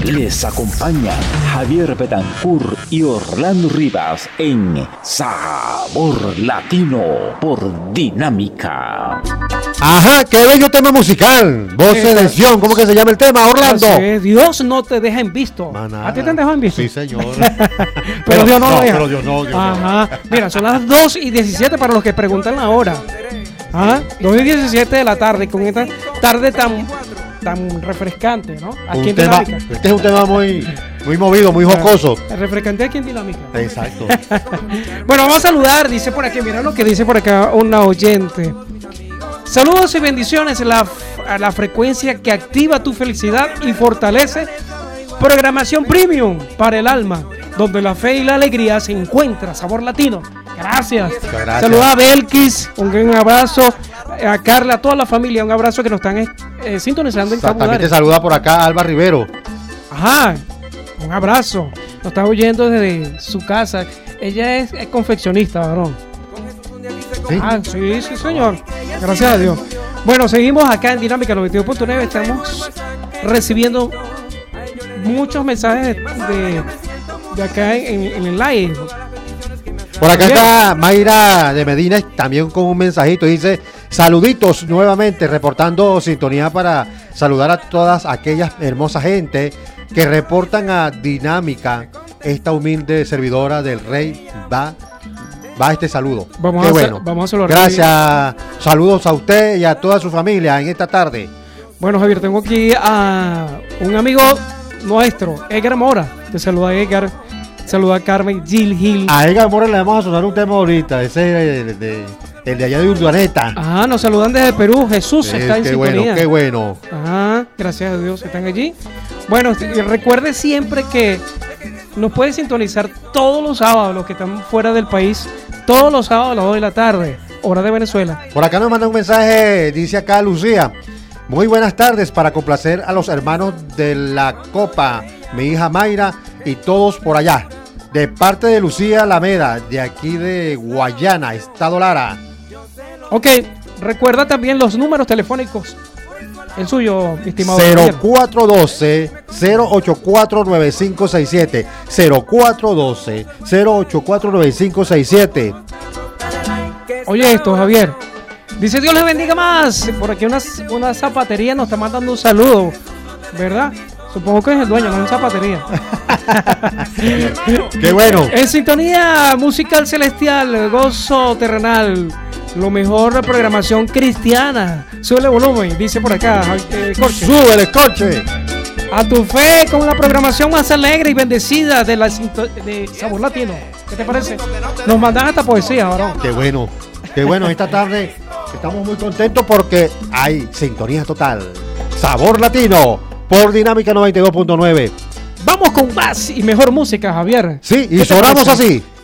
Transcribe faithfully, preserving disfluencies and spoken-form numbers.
Les acompaña Javier Betancourt y Orlando Rivas en Sabor Latino por Dinámica. Ajá, qué bello tema musical. Voz Selección, ¿cómo que se llama el tema, Orlando? Es, Dios no te deja en visto. Manada. ¿A ti te han dejado en visto? Sí, señor. pero, pero Dios no, no lo deja. Pero Dios no, Dios Ajá. no. Mira, son las dos y diecisiete para los que preguntan la hora. Ajá. dos y diecisiete de la tarde, con esta tarde tan, tan refrescante, ¿no? Aquí Un en tema, Dinámica. este es un tema muy, muy movido, muy jocoso. Refrescante aquí en Dinámica. Exacto. Bueno, vamos a saludar, dice por aquí, mira lo que dice por acá una oyente. Saludos y bendiciones a la, a la frecuencia que activa tu felicidad y fortalece programación premium para el alma, donde la fe y la alegría se encuentran. Sabor Latino. Gracias. Gracias. Saludos a Belkis, un gran abrazo. A Carla, a toda la familia, un abrazo que nos están eh, sintonizando en Cabo También te Dares. saluda por acá Alba Rivero. Ajá, un abrazo. Nos está oyendo desde su casa. Ella es, es confeccionista, varón. ¿Sí? Ah, sí, sí, señor. Gracias a Dios. Bueno, seguimos acá en Dinámica noventa y dos punto nueve. Estamos recibiendo muchos mensajes de, de, de acá en, en el live. Por acá Bien. está Mayra de Medina, también con un mensajito. Dice, saluditos nuevamente, reportando sintonía para saludar a todas aquellas hermosas gente que reportan a Dinámica. Esta humilde servidora del Rey va, va este saludo. Vamos Qué a bueno. hacer- vamos a saludar. Gracias, saludos a usted y a toda su familia en esta tarde. Bueno, Javier, tengo aquí a un amigo nuestro, Edgar Mora. Te saluda Edgar. Saluda a Carmen Gil Gil. A Edgar Mora le vamos a sonar un tema ahorita, ese es el de, el de allá de Urdaneta. Ajá, nos saludan desde Perú. Jesús Sí, está en qué sintonía. bueno, qué bueno. Ajá, gracias a Dios están allí. Bueno, y recuerde siempre que nos puede sintonizar todos los sábados, los que están fuera del país, todos los sábados a las dos de la tarde, hora de Venezuela. Por acá nos manda un mensaje, dice acá Lucía. Muy buenas tardes para complacer a los hermanos de la Copa, mi hija Mayra y todos por allá. De parte de Lucía Alameda, de aquí de Guayana, Estado Lara. Ok, recuerda también los números telefónicos. El suyo, mi estimado. cero Javier. cuatro uno dos, cero ocho cuatro, nueve cinco seis siete. cero cuatro uno dos, cero ocho cuatro, nueve cinco seis siete. Oye esto, Javier. Dice Dios les bendiga más. Por aquí una, una zapatería nos está mandando un saludo, ¿verdad? Supongo que es el dueño, no es zapatería. Qué bueno. En sintonía musical celestial, gozo terrenal, lo mejor de programación cristiana. Sube el volumen, dice por acá, eh, Corche. Sube el escorche. A tu fe con la programación más alegre y bendecida de la sinto- de Sabor Latino. ¿Qué te parece? Nos mandan esta poesía, varón. Qué bueno. Qué bueno. Esta tarde estamos muy contentos porque hay sintonía total. Sabor Latino por Dinámica noventa y dos punto nueve. Vamos con más y mejor música, Javier. Sí, y ¿Qué te sonamos parece? así.